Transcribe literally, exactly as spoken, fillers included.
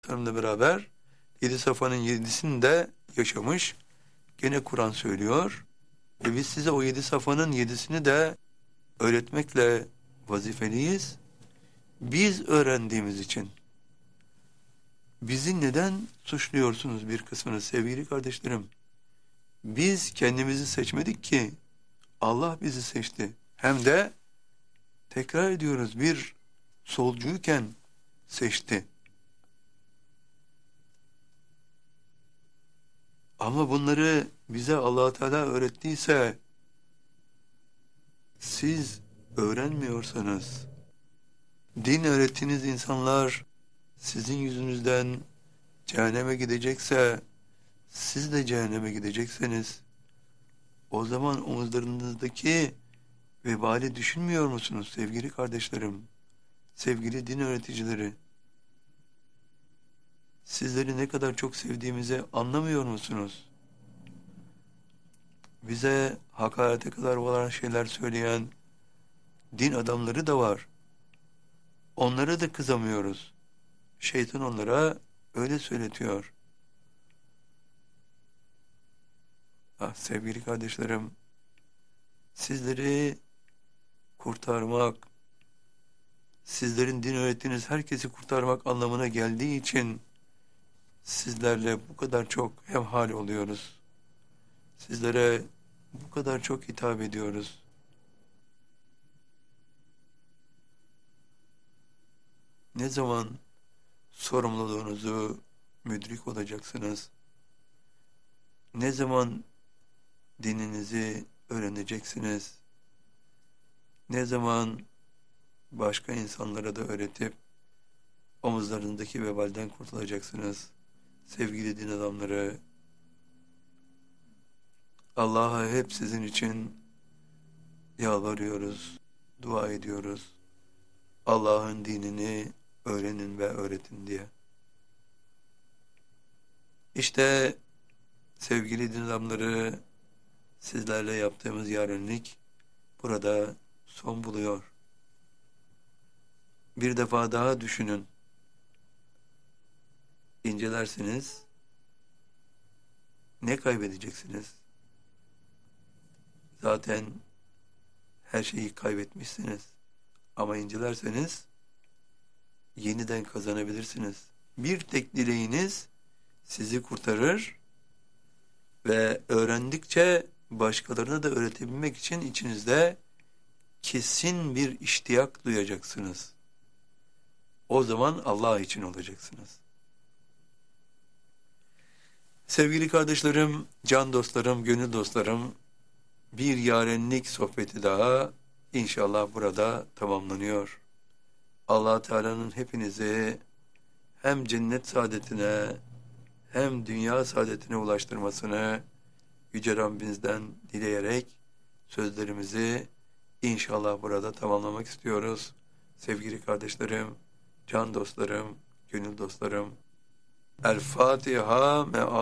Tanımla beraber yedi safhanın yedisini de yaşamış. Gene Kur'an söylüyor. Ve biz size o yedi safhanın yedisini de öğretmekle vazifeliyiz. Biz öğrendiğimiz için. Bizi neden suçluyorsunuz bir kısmını sevgili kardeşlerim? Biz kendimizi seçmedik ki, Allah bizi seçti. Hem de tekrar ediyoruz, bir solcuyken seçti. Ama bunları bize Allah Teala öğrettiyse, siz öğrenmiyorsanız, din öğrettiğiniz insanlar sizin yüzünüzden cehenneme gidecekse, siz de cehenneme gidecekseniz, o zaman omuzlarınızdaki vebali düşünmüyor musunuz sevgili kardeşlerim, sevgili din öğreticileri? Sizleri ne kadar çok sevdiğimizi anlamıyor musunuz? Bize hakarete kadar olan şeyler söyleyen din adamları da var. Onlara da kızamıyoruz. Şeytan onlara öyle söyletiyor. Ah, sevgili kardeşlerim, sizleri kurtarmak, sizlerin din öğrettiğiniz herkesi kurtarmak anlamına geldiği için sizlerle bu kadar çok hemhal oluyoruz. Sizlere bu kadar çok hitap ediyoruz. Ne zaman sorumluluğunuzu müdrik olacaksınız? Ne zaman dininizi öğreneceksiniz? Ne zaman başka insanlara da öğretip omuzlarındaki vebalden kurtulacaksınız? Sevgili din adamları, Allah'a hep sizin için yalvarıyoruz, dua ediyoruz. Allah'ın dinini öğrenin ve öğretin diye. İşte sevgili din adamları, sizlerle yaptığımız yarenlik burada son buluyor. Bir defa daha düşünün. İncelersiniz, ne kaybedeceksiniz? Zaten her şeyi kaybetmişsiniz. Ama incelerseniz yeniden kazanabilirsiniz. Bir tek dileğiniz sizi kurtarır ve öğrendikçe başkalarına da öğretebilmek için içinizde kesin bir iştiyak duyacaksınız. O zaman Allah için olacaksınız. Sevgili kardeşlerim, can dostlarım, gönül dostlarım, bir yarenlik sohbeti daha İnşallah burada tamamlanıyor. Allah Teala'nın hepinizi hem cennet saadetine hem dünya saadetine ulaştırmasını Yüce Rabbimizden dileyerek sözlerimizi inşallah burada tamamlamak istiyoruz. Sevgili kardeşlerim, can dostlarım, gönül dostlarım. El Fatiha.